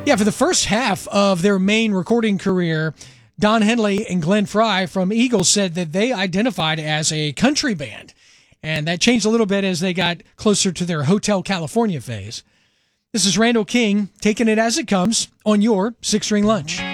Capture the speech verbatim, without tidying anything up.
Yeah, for the first half of their main recording career, Don Henley and Glenn Frey from Eagles said that they identified as a country band. And that changed a little bit as they got closer to their Hotel California phase. This is Randall King taking it as it comes on your Six String Lunch.